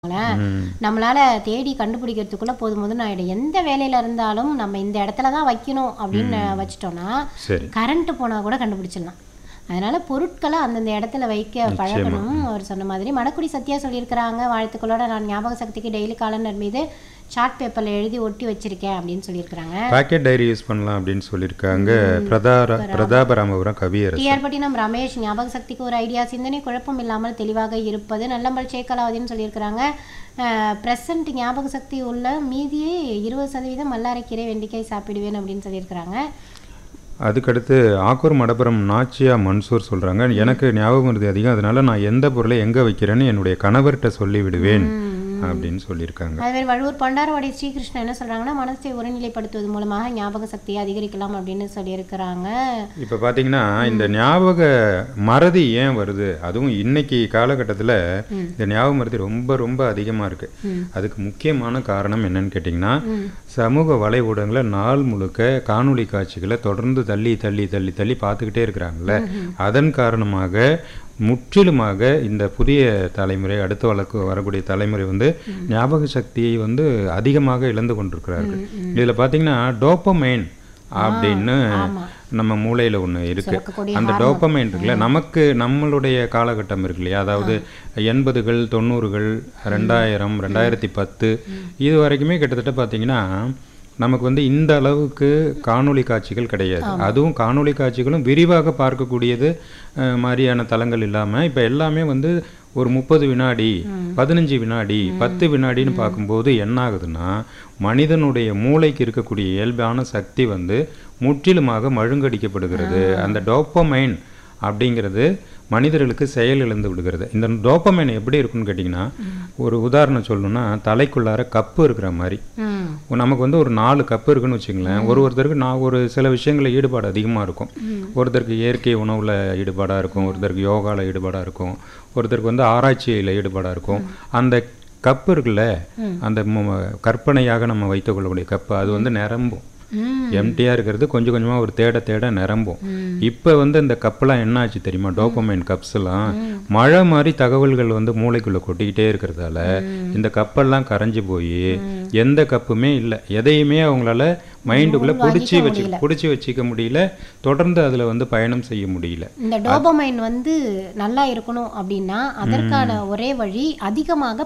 நம்மளால தேடி கண்டுபிடிக்கிறதுக்குள்ள போதும் ஆயிடும். எந்த வேலையில இருந்தாலும் நம்ம இந்த இடத்துல தான் வைக்கணும் அப்படின்னு வச்சிட்டோம்னா கரண்ட் போனா கூட கண்டுபிடிச்சிடலாம். அதனால பொருட்களை அந்தந்த இடத்துல வைக்க பழகணும். அவர் சொன்ன மாதிரி மணக்குடி சத்யா சொல்லியிருக்கிறாங்க. வாழ்த்துக்களோட நான் ஞாபக சக்திக்கு டெய்லி காலண்டர் மீது சார்ட் பேப்பர்ல எழுதி ஒட்டி வச்சிருக்கேன் அப்படின்னு சொல்லியிருக்காங்க. பாக்கெட் டைரி யூஸ் பண்ணலாம் அப்படின்னு சொல்லியிருக்காங்க. பிரதாபராமபுரம் கவியரசு. டிஆர்பட்டினம் ரமேஷ் ஞாபக சக்திக்கு ஒரு ஐடியா, சிந்தனை குழப்பம் இல்லாமல் தெளிவாக இருப்பது. நல்லம்பல் சேக்கலாவதின்னு சொல்லியிருக்கிறாங்க. ப்ரெசன்ட் ஞாபக சக்தி உள்ள மீதியே 20% மல்லாரைக்கீரை வெண்டிக்காய் சாப்பிடுவேன் அப்படின்னு சொல்லியிருக்கிறாங்க. அதுக்கடுத்து ஆக்கூர் மடப்புறம் நாச்சியா மன்சூர் சொல்கிறாங்க, எனக்கு ஞாபகம் மருதி அதிகம், அதனால நான் எந்த பொருளை எங்கே வைக்கிறேன்னு என்னுடைய கணவர்கிட்ட சொல்லி விடுவேன் அப்படின்னு சொல்லியிருக்காங்க. அதுவே வழுவூர் பண்டாரவாடி ஸ்ரீகிருஷ்ணன் என்ன சொல்கிறாங்கன்னா, மனசை ஒருநிலைப்படுத்துவது மூலமாக ஞாபக சக்தியை அதிகரிக்கலாம் அப்படின்னு சொல்லியிருக்கிறாங்க. இப்போ பார்த்தீங்கன்னா இந்த ஞாபக மறதி ஏன் வருது, அதுவும் இன்னைக்கு காலகட்டத்தில் இந்த ஞாபக மறதி ரொம்ப ரொம்ப அதிகமாக இருக்குது. அதுக்கு முக்கியமான காரணம் என்னன்னு கேட்டிங்கன்னா, சமூக வலைஊடகங்களை நாள் முழுக்க காணொலி காட்சிகளை தொடர்ந்து தள்ளி தள்ளி தள்ளி தள்ளி பார்த்துக்கிட்டே இருக்கிறாங்கல்ல, அதன் காரணமாக முற்றிலுமாக இந்த புதிய தலைமுறை, அடுத்த வரக்கூடிய தலைமுறை ஞாபக சக்தியை அதிகமாக இழந்து கொண்டிருக்கிறார்கள். இதில் பார்த்தீங்கன்னா டோப்பமைன் அப்படின்னு நம்ம மூளையில் ஒன்று இருக்கு. அந்த டோப்பமைன் இருக்குல்ல, நமக்கு நம்மளுடைய காலகட்டம் இருக்கு இல்லையா, அதாவது 80கள் 90கள் 2000 2010 இது வரைக்குமே கிட்டத்தட்ட பார்த்தீங்கன்னா நமக்கு இந்த அளவுக்கு காணொளி காட்சிகள் கிடையாது. அதுவும் காணொளி காட்சிகளும் விரிவாக பார்க்கக்கூடியது மாதிரியான தளங்கள் இல்லாமல் இப்போ எல்லாமே ஒரு 30 வினாடி 15 வினாடி 10 வினாடின்னு பார்க்கும்போது என்ன ஆகுதுன்னா, மனிதனுடைய மூளைக்கு இருக்கக்கூடிய இயல்பான சக்தி முற்றிலுமாக மழுங்கடிக்கப்படுகிறது. அந்த டோப்பமைன் அப்படிங்கிறது மனிதர்களுக்கு செயல் இழந்து விடுகிறது. இந்த டோப்பமைன் எப்படி இருக்குன்னு கேட்டிங்கன்னா, ஒரு உதாரணம் சொல்லணும்னா, தலைக்குள்ளார கப்பு இருக்கிற மாதிரி நமக்கு ஒரு 4 கப்பு இருக்குன்னு வச்சுங்களேன். ஒருத்தருக்கு நான் ஒரு சில விஷயங்களில் ஈடுபாடு அதிகமாக இருக்கும். ஒருத்தருக்கு இயற்கை உணவில் ஈடுபாடாக இருக்கும், ஒருத்தருக்கு யோகாவில் ஈடுபாடாக இருக்கும், ஒருத்தருக்கு ஆராய்ச்சியில் ஈடுபாடாக இருக்கும். அந்த கப்பு இருக்குல்ல, அந்த கற்பனையாக நம்ம வைத்துக்கொள்ளக்கூடிய கப்பு அது நிரம்பும். எம்டியாக இருக்கிறது கொஞ்சம் கொஞ்சமாக ஒரு தேட தேட நிரம்பும். இப்போ இந்த கப்பெல்லாம் என்ன ஆச்சு தெரியுமா, டோப்பமைன் கப்ஸ்லாம் மழை மாதிரி தகவல்கள் மூளைக்குள்ளே கொட்டிக்கிட்டே இருக்கிறதால இந்த கப்பெல்லாம் கரைஞ்சி போய் எந்த கப்புமே இல்லை, எதையுமே அவங்களால மைண்டுக்குள்ளே பிடிச்சி வச்சுக்க முடியல, தொடர்ந்து அதில் பயணம் செய்ய முடியல. இந்த டோபமைன் நல்லா இருக்கணும் அப்படின்னா அதற்கான ஒரே வழி அதிகமாக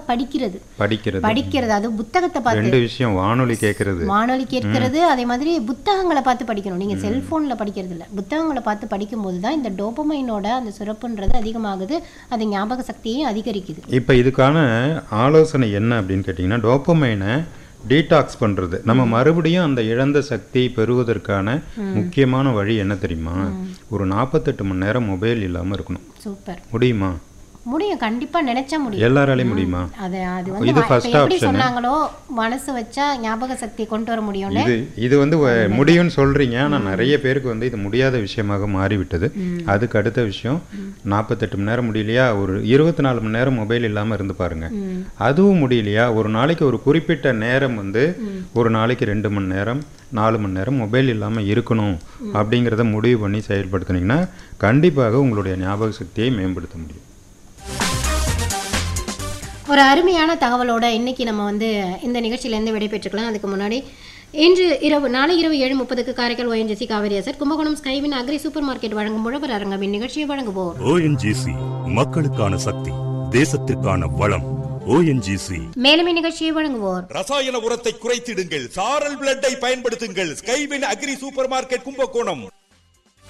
படிக்கிறது. அது புத்தகத்தை பார்த்து 2 விஷயம், வானொலி கேட்கறது அதே மாதிரி புத்தகங்களை பார்த்து படிக்கணும். நீங்க செல்போன்ல படிக்கிறது இல்லை, புத்தகங்களை பார்த்து படிக்கும்போது தான் இந்த டோபமைனோட அந்த சுரப்புன்றது அதிகமாகுது, அது ஞாபக சக்தியையும் அதிகரிக்குது. இப்போ இதுக்கான ஆலோசனை என்ன அப்படின்னு கேட்டிங்கன்னா, டோபமைனை டீடாக்ஸ் பண்ணுறது. நம்ம மறுபடியும் அந்த இழந்த சக்தியை பெறுவதற்கான முக்கியமான வழி என்ன தெரியுமா, ஒரு 48 மணி நேரம் மொபைல் இல்லாமல் இருக்கணும். சூப்பர். முடியுமா? முடியும், கண்டிப்பா நினைச்சா முடியும். எல்லாராலையும் முடியுமா? இது ஃபர்ஸ்ட் ஆப்ஷன். சொன்னாங்களோ மனசு வச்சா ஞாபக சக்தி கொண்டு வர முடியும்ல, இது முடியும்னு சொல்றீங்க. ஆனா நிறைய பேருக்கு இது முடியாத விஷயமாக மாறிவிட்டது. அதுக்கு அடுத்த விஷயம், 48 மணி நேரம் முடியலையா, ஒரு 24 மணி நேரம் மொபைல் இல்லாம இருந்து பாருங்க. அதுவும் முடியலையா, ஒரு நாளைக்கு ஒரு குறிப்பிட்ட நேரம் ஒரு நாளைக்கு 2 மணி நேரம் 4 மணி நேரம் மொபைல் இல்லாமல் இருக்கணும் அப்படிங்கிறத முடிவு பண்ணி செயல்படுத்தினீங்கன்னா கண்டிப்பாக உங்களுடைய ஞாபக சக்தியை மேம்படுத்த முடியும். ஒரு அருமையான தகவலோட இன்னைக்கு நம்ம இந்த நிகழ்ச்சியிலேருந்து விடைபெற்றுக்கலாம். அதுக்கு முன்னாடி நாளை இரவு 7:30 Karaikal ONGC Kaveri asset Kumbakonam Skywin agri super market வழங்கும் உழவர் அரங்கம் இந்நிகழ்ச்சியை வழங்குவோர். ONGC மக்களுக்கான சக்தி, தேசத்திற்கான வளம். ONGC மேலும் இந்நிகழ்ச்சியை வழங்குவோர். ரசாயன உரத்தை குறைத்திடுங்கள், சாரல் பிளட்டை பயன்படுத்துங்கள். Skywin agri super market Kumbakonam.